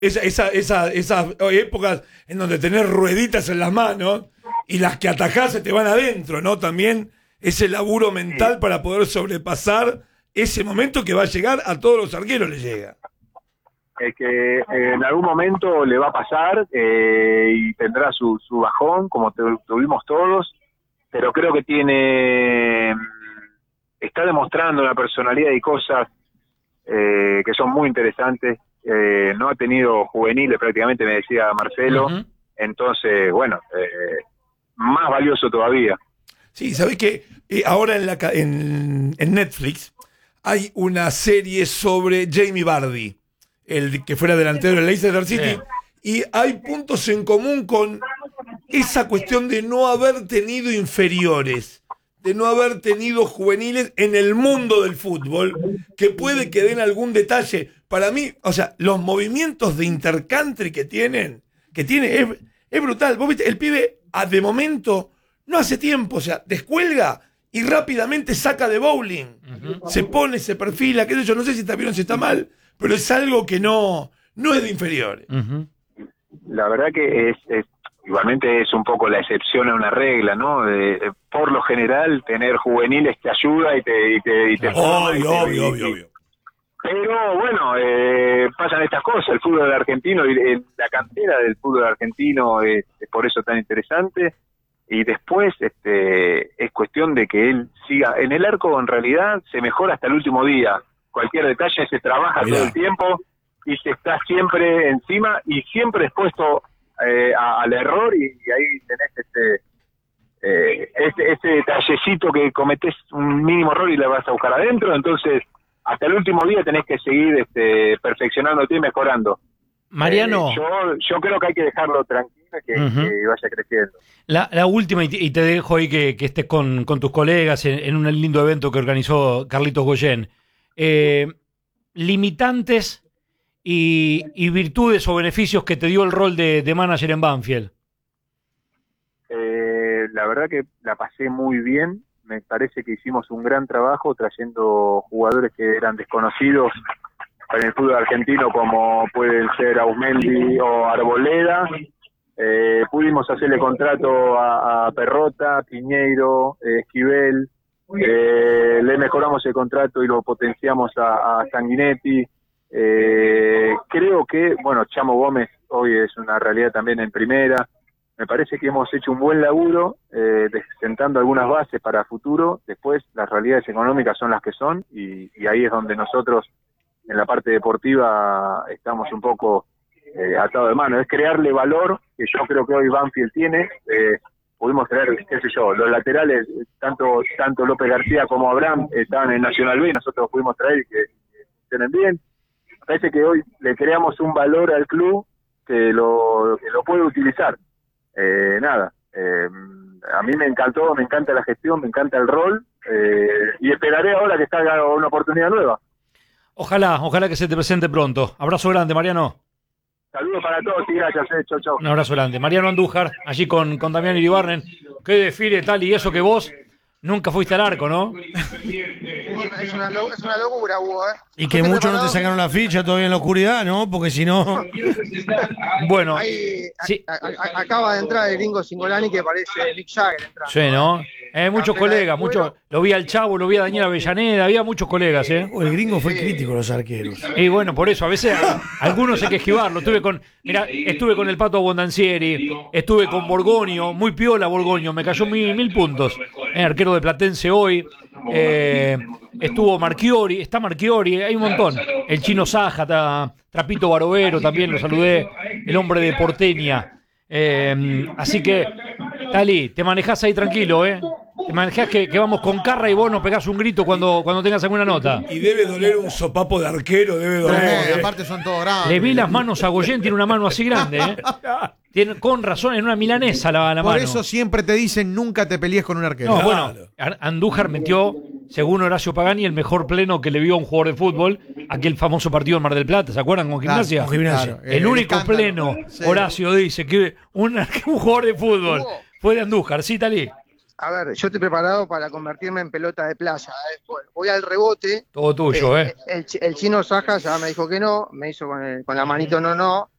esas épocas en donde tenés rueditas en las manos y las que atajás se te van adentro, ¿no? También ese laburo mental para poder sobrepasar ese momento que va a llegar a todos los arqueros, le llega. Es que en algún momento le va a pasar y tendrá su bajón, como tuvimos todos, pero creo que está demostrando una personalidad y cosas que son muy interesantes. No ha tenido juveniles prácticamente, me decía Marcelo. Uh-huh. Entonces, bueno, más valioso todavía. Sí, ¿sabés qué? Ahora en Netflix hay una serie sobre Jamie Vardy, el que fuera delantero del Leicester City, y hay puntos en común con esa cuestión de no haber tenido inferiores, de no haber tenido juveniles en el mundo del fútbol, que puede que den algún detalle. Para mí, o sea, los movimientos de intercountry que tiene es brutal. Vos viste, el pibe, de momento, no hace tiempo, o sea, descuelga y rápidamente saca de bowling. Uh-huh. Se pone, se perfila, qué sé yo, no sé si está bien o si está mal, pero es algo que no es de inferiores. Uh-huh. La verdad que igualmente es un poco la excepción a una regla, ¿no? Por lo general, tener juveniles te ayuda y te obvio. Pero bueno, pasan estas cosas. El fútbol argentino y la cantera del fútbol argentino es por eso tan interesante. Y después es cuestión de que él siga. En el arco, en realidad, se mejora hasta el último día. Cualquier detalle se trabaja todo el tiempo y se está siempre encima y siempre expuesto al error, y ahí tenés ese detallecito que cometés un mínimo error y le vas a buscar adentro. Entonces, hasta el último día tenés que seguir perfeccionándote y mejorando. Mariano, yo creo que hay que dejarlo tranquilo, que vaya creciendo. La última, y te dejo ahí que estés con tus colegas en un lindo evento que organizó Carlitos Goyen. Limitantes y virtudes o beneficios que te dio el rol de manager en Banfield. La verdad que la pasé muy bien. Me parece que hicimos un gran trabajo trayendo jugadores que eran desconocidos en el fútbol argentino, como pueden ser Ausmendi o Arboleda. Pudimos hacerle contrato a Perrota, Piñeiro, Esquivel. Le mejoramos el contrato y lo potenciamos a Sanguinetti. Creo que, bueno, Chamo Gómez hoy es una realidad también en primera. Me parece que hemos hecho un buen laburo sentando algunas bases para futuro. Después las realidades económicas son las que son, y ahí es donde nosotros en la parte deportiva estamos un poco atados de mano. Es crearle valor, que yo creo que hoy Banfield tiene. Pudimos traer, qué sé yo, los laterales, tanto López García como Abraham estaban en Nacional B, nosotros pudimos traer que funcionen bien. Me parece que hoy le creamos un valor al club que lo puede utilizar. A mí me encanta la gestión, me encanta el rol, y esperaré ahora que salga una oportunidad nueva. Ojalá que se te presente pronto. Abrazo grande, Mariano. Saludos para todos y gracias. Chau. Un abrazo grande. Mariano Andújar, allí con Damián Iribarren. Qué desfile tal, y eso que vos nunca fuiste al arco, ¿no? Es una locura, Hugo, ¿eh? Y que muchos no te sacaron la ficha todavía en la oscuridad, ¿no? Porque si no... Bueno. Sí. Acaba de entrar el gringo Singolani, que parece Mick Jagger entrando. Sí, ¿no? Muchos colegas, lo vi al Chavo, lo vi a Daniel Avellaneda, había muchos colegas, ¿eh? El gringo fue crítico, los arqueros. Y bueno, por eso, a veces algunos hay que esquivarlo. Estuve con el Pato Bondancieri, estuve con Borgoño, muy piola Borgoño, me cayó 1000 puntos. Arquero de Platense hoy. Estuvo Marchiori, está Marchiori, hay un montón. El Chino Saja, Trapito Barovero, también lo saludé, el hombre de Porteña. Así que, Tali, te manejás ahí tranquilo, ¿eh? Te manejás que vamos con Carra y vos nos pegás un grito cuando tengas alguna nota. Y debe doler un sopapo de arquero, debe doler. Aparte son todos grandes. Le vi las manos a Goyen, tiene una mano así grande, ¿eh? Tiene, con razón, en una milanesa la mano. Por eso siempre te dicen nunca te pelees con un arquero. No, bueno, Andújar metió, según Horacio Pagani, el mejor pleno que le vio a un jugador de fútbol, aquel famoso partido en Mar del Plata, ¿se acuerdan? Con Gimnasia. Claro. El único pleno, sí. Horacio dice que un jugador de fútbol fue de Andújar, ¿sí, Talí? A ver, yo estoy preparado para convertirme en pelota de playa. Voy al rebote. Todo tuyo, El chino Saja ya me dijo que no, me hizo con la manito no.